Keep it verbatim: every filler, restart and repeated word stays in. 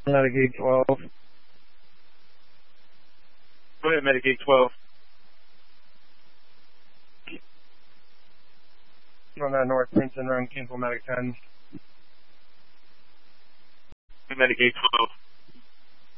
Medicaid twelve. Go ahead, Medicaid twelve. On that North Princeton Run, Kingsville Medic ten. Medicaid twelve.